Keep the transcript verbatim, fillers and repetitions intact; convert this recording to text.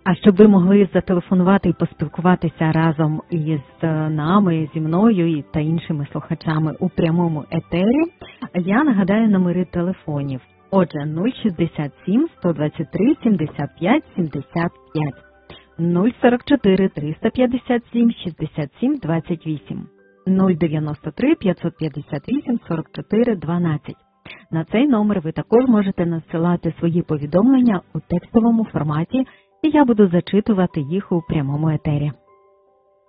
А щоб ви могли зателефонувати і поспілкуватися разом із нами, зі мною та іншими слухачами у прямому етері, я нагадаю номери телефонів. Отже, нуль шістдесят сім сто двадцять три сімдесят п'ять сімдесят п'ять, нуль сорок чотири триста п'ятдесят сім шістдесят сім двадцять вісім, нуль дев'яносто три п'ятсот п'ятдесят вісім сорок чотири дванадцять. На цей номер ви також можете надсилати свої повідомлення у текстовому форматі, і я буду зачитувати їх у прямому етері.